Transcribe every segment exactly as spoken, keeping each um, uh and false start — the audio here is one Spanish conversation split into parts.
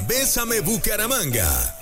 en Bésame Bucaramanga.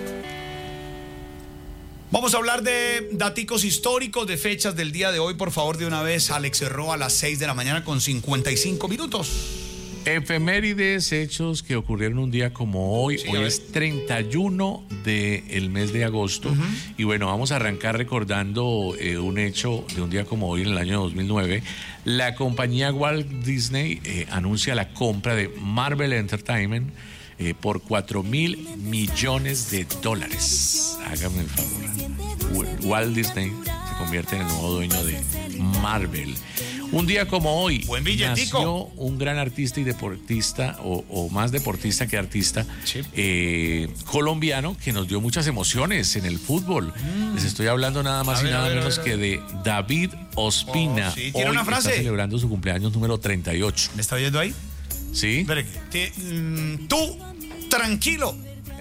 Vamos a hablar de daticos históricos, de fechas del día de hoy. Por favor, de una vez, Alex Cerró a las seis de la mañana con cincuenta y cinco minutos. Efemérides, hechos que ocurrieron un día como hoy. Sí, hoy es treinta y uno del mes de agosto. Uh-huh. Y bueno, vamos a arrancar recordando eh, un hecho de un día como hoy en el año dos mil nueve. La compañía Walt Disney eh, anuncia la compra de Marvel Entertainment eh, por cuatro mil millones de dólares. Hágame el favor. Walt Disney se convierte en el nuevo dueño de Marvel. Un día como hoy Buen billetico. Nació un gran artista y deportista, o, o más deportista que artista, sí. eh, colombiano, que nos dio muchas emociones en el fútbol. Mm. Les estoy hablando nada más a y ver, nada ver, menos ver, que de David Ospina. Oh, sí. ¿Tiene hoy una frase? Está celebrando su cumpleaños número treinta y ocho. ¿Me está oyendo ahí? Sí. Espere, te, mm, tú, tranquilo.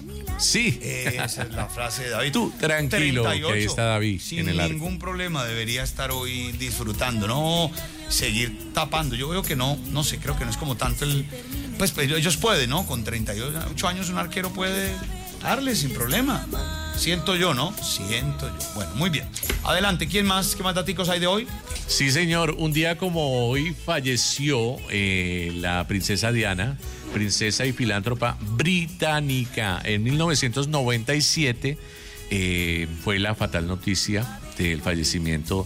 Sí. Esa es la frase de David. Tú, tranquilo, treinta y ocho, que ahí está David sin en el arco. ningún problema, debería estar hoy disfrutando, no seguir tapando. Yo veo que no, no sé, creo que no es como tanto el... Pues, pues ellos pueden, ¿no? Con treinta y ocho años un arquero puede darle sin problema. Siento yo, ¿no? Siento yo. Bueno, muy bien. Adelante, ¿quién más? ¿Qué más daticos hay de hoy? Sí, señor. Un día como hoy falleció eh, la princesa Diana, princesa y filántropa británica. En mil novecientos noventa y siete eh, fue la fatal noticia del fallecimiento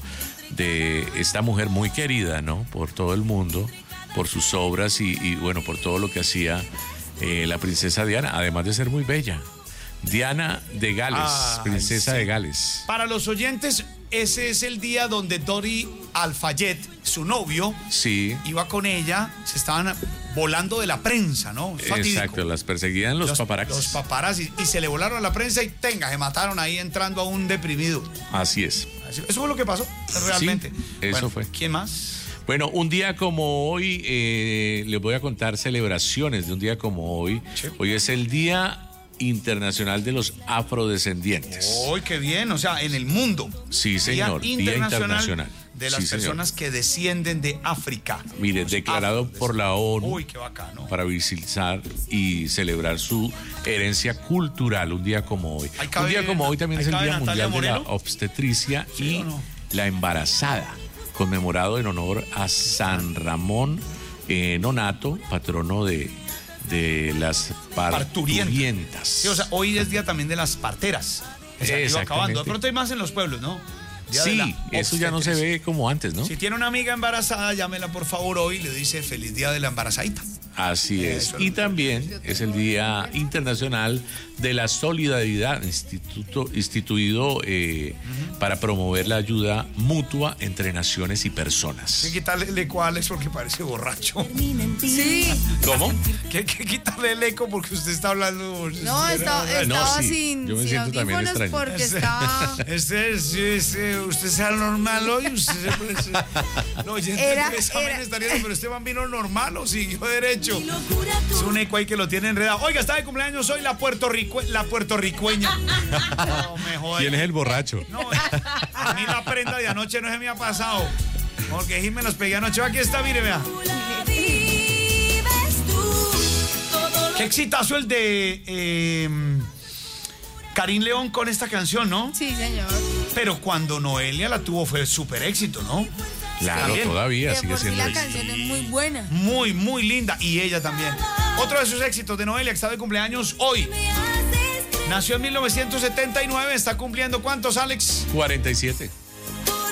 de esta mujer muy querida, ¿no? Por todo el mundo, por sus obras y, y bueno, por todo lo que hacía eh, la princesa Diana, además de ser muy bella. Diana de Gales, ah, princesa sí. de Gales. Para los oyentes, ese es el día donde Dodi Al-Fayed, su novio, sí. iba con ella, se estaban volando de la prensa, ¿no? Fatídico. Exacto, las perseguían los, los paparazzis. Los paparazzis, y se le volaron a la prensa y tenga, se mataron ahí entrando a un deprimido. Así es. Eso fue lo que pasó, realmente. Sí, eso bueno, fue. ¿Quién más? Bueno, un día como hoy, eh, les voy a contar celebraciones de un día como hoy. Sí. Hoy es el Día Internacional de los Afrodescendientes. ¡Uy, qué bien! O sea, en el mundo. Sí, señor. Día Internacional, Día internacional. de las sí, personas señor. que descienden de África. Mire, declarado por la ONU. Uy, qué bacano. Para visibilizar y celebrar su herencia cultural, un día como hoy. Un día como hoy también es el Día Mundial de la Obstetricia ¿Sí y no? la Embarazada, conmemorado en honor a San Ramón eh, Nonato, patrono de de las parturientas. Sí, o sea, hoy es día también de las parteras. O sea, iba acabando. De pronto hay más en los pueblos, ¿no? Día sí, eso ya no se ve como antes, ¿no? Si tiene una amiga embarazada, llámela por favor hoy y le dice feliz día de la embarazadita. Así es. Eso, y también es el Día Internacional de la Solidaridad, instituto, instituido eh, uh-huh. para promover la ayuda mutua entre naciones y personas. Hay que quitarle el eco a Alex porque parece borracho. Sí. ¿Cómo? Que hay que quitarle el eco porque usted está hablando. No, está, estaba no, sí. sin, Yo me sin siento también extraño. porque estaba... Este, este, este, usted sea normal hoy. Usted se, no, ya era, el examen era... estaría, pero este man vino normal o siguió derecho. Es un eco ahí que lo tiene enredado. Oiga, está de cumpleaños hoy la, puertorrico, la puertorriqueña. No, me joder. ¿Quién es el borracho? No, a mí la prenda de anoche no se me ha pasado. Porque sí me los pegué anoche. Aquí está, mire, vea. Qué exitazo el de eh, Karim León con esta canción, ¿no? Sí, señor. Pero cuando Noelia la tuvo fue súper éxito, ¿no? Claro, también. todavía de sigue por siendo sí la éxito. canción es muy buena. Muy, muy linda. Y ella también. Otro de sus éxitos de Noelia, que está de cumpleaños hoy. Nació en mil novecientos setenta y nueve. ¿Está cumpliendo cuántos, Alex? cuarenta y siete.